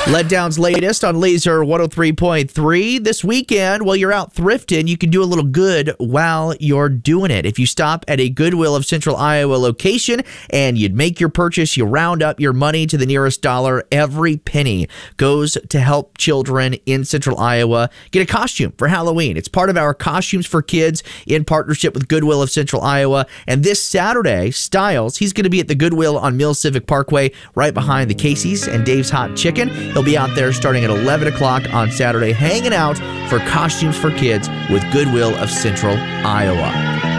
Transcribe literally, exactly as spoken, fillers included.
Letdown's latest on Laser one oh three point three. This weekend, while you're out thrifting, you can do a little good while you're doing it. If you stop at a Goodwill of Central Iowa location and you'd make your purchase, you round up your money to the nearest dollar. Every penny goes to help children in Central Iowa get a costume for Halloween. It's part of our Costumes for Kids in partnership with Goodwill of Central Iowa. And this Saturday, Styles, he's going to be at the Goodwill on Mill Civic Parkway, right behind the Casey's and Dave's Hot Chicken. He'll be out there starting at eleven o'clock on Saturday, hanging out for Costumes for Kids with Goodwill of Central Iowa.